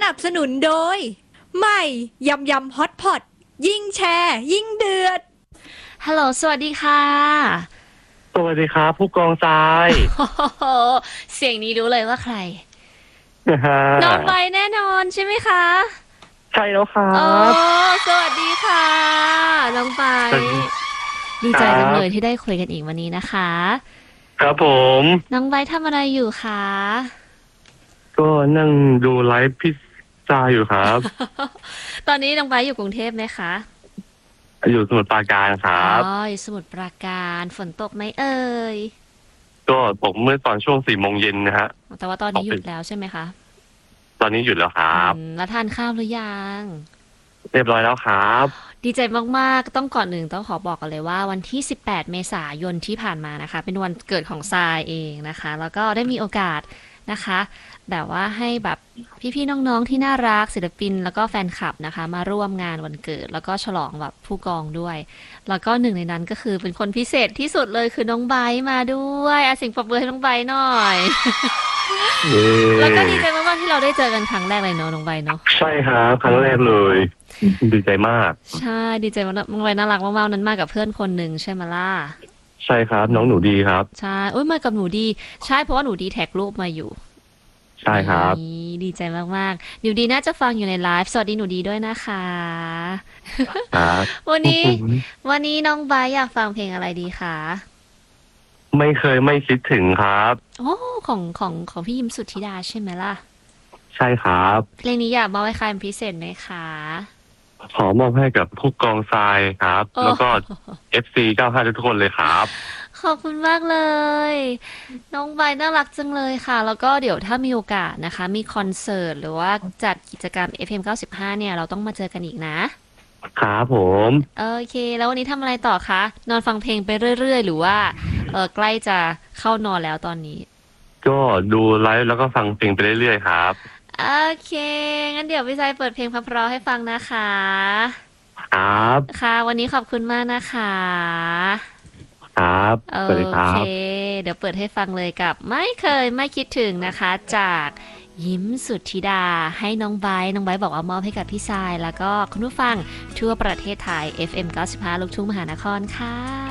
นับสนุนโดยใหม่ยำยำฮอตพอตยิ่งแชร์ยิ่งเดือดฮัลโหลสวัสดีค่ะสวัสดีครับผู้กองทรายโอ้โหเสียงนี้รู้เลยว่าใครน้องใบแน่นอนใช่ไหมคะใช่แล้วครัโอ้บสวัสดีค่ะน้องใบดีใจจังเลยที่ได้คุยกันอีกวันนี้นะคะครับผมน้องใบทำอะไรอยู่คะก็นั่งดูไลฟ์พิซซ่าอยู่ครับตอนนี้น้องใบอยู่กรุงเทพไหมคะอยู่สมุทรปราการครับอ๋ออยู่สมุทรปราการฝนตกไหมเอ่ยก็ตกเมื่อตอนช่วง4 โมงเย็นนะฮะแต่ว่าตอนนี้หยุดแล้วใช่ไหมคะตอนนี้หยุดแล้วครับแล้วทานข้าวหรือยังเรียบร้อยแล้วครับดีใจมากๆต้องก่อนหนึ่งต้องขอบอกกันเลยว่าวันที่18เมษายนที่ผ่านมานะคะเป็นวันเกิดของทรายเองนะคะแล้วก็ได้มีโอกาสนะคะแบบว่าให้แบบพี่ๆน้องๆที่น่ารักศิลปินแล้วก็แฟนคลับนะคะมาร่วมงานวันเกิดแล้วก็ฉลองแบบผู้กองด้วยแล้วก็หนึ่งในนั้นก็คือเป็นคนพิเศษที่สุดเลยคือน้องไบร์ทมาด้วยเสียงปรบมือให้น้องไบร์ทหน่อยแล้วก็ดีใจมากๆที่เราได้เจอกันครั้งแรกเลยเนาะน้องไบร์ทเนาะใช่ครับครั้งแรกเลยดีใจมากใช่ดีใจมากน้องไบร์ทน่ารักมากๆนั้นมากับเพื่อนคนหนึ่งใช่ไหมล่ะใช่ครับน้องหนูดีครับใช่โอ้ยมากับหนูดีใช่เพราะว่าหนูดีแท็กรูปมาอยู่ใช่ครับดีใจมากๆหนูดีน่าจะฟังอยู่ในไลฟ์สวัสดีหนูดีด้วยนะคะครับวันนี้น้องไบร์ทอยากฟังเพลงอะไรดีคะไม่เคยไม่คิดถึงครับโอ้ของพี่ยิมสุทธิดาใช่ไหมล่ะใช่ครับเพลงนี้อยากมอบให้ใครเป็นพิเศษไหมคะขอมอบให้กับผู้กองทรายครับแล้วก็ FC95 ทุกคนเลยครับขอบคุณมากเลย น้องใบน่ารักจังเลยค่ะ แล้วก็เดี๋ยวถ้ามีโอกาสนะคะมีคอนเสิร์ตหรือว่าจัดกิจกรรม FM95 เนี่ยเราต้องมาเจอกันอีกนะครับผมโอเคแล้ววันนี้ทำอะไรต่อคะนอนฟังเพลงไปเรื่อยๆหรือว่าใกล้จะเข้านอนแล้วตอนนี้ก็ดูไลฟ์แล้วก็ฟังเพลงไปเรื่อยๆครับโอเคงั้นเดี๋ยวพี่ชายเปิดเพลงเพราะๆให้ฟังนะคะครับค่ะวันนี้ขอบคุณมากนะคะครับสวัสดีคโอเครับเดี๋ยวเปิดให้ฟังเลยกับไม่เคยไม่คิดถึงนะคะจากยิ้มสุทธิดาให้น้องไบร์ทบอกว่ามอบให้กับพี่ทรายแล้วก็คุณผู้ฟังทั่วประเทศไทย FM 95ลูกทุ่งมหานครค่ะ